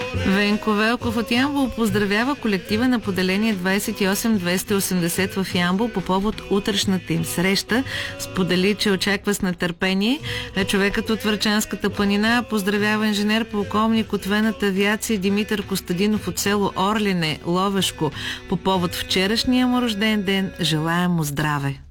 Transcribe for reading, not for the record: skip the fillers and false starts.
Венко Велков от Ямбол поздравява колектива на поделение 28280 в Ямбол по повод утрешната им среща. Сподели, че очаква с нетърпение. Човекът от Врачанската планина поздравява инженер-полковник от Вената авиация Димитър Костадинов от село Орлине, Ловешко, по повод вчерашния му рожден ден. Желаем му здраве!